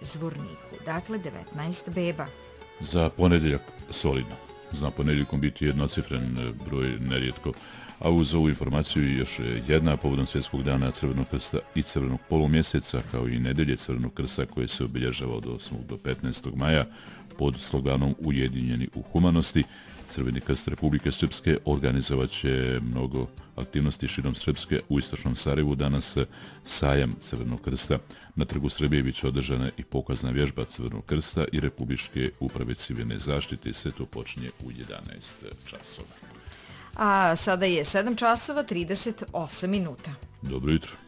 Zvorniku. Dakle, 19 beba. Za ponedjeljak solidno. Zna ponedjeljkom biti jednocifren broj nerijetko. A uz ovu informaciju još jedna povodom Svjetskog dana Crvenog krsta i Crvenog polumjeseca, kao i nedelje Crvenog krsta koje se obilježava od 8. do 15. maja pod sloganom Ujedinjeni u humanosti. Crveni krst Republike Srpske organizovat će mnogo aktivnosti širom Srpske. U istočnom Sarajevu danas sajam Crvenog krsta. Na trgu Srbije bit će održana i pokazna vježba Crvenog krsta i Republičke uprave civilne zaštite i sve to počinje u 11 časova. A sada je 7 časova 38 minuta. Dobro jutro.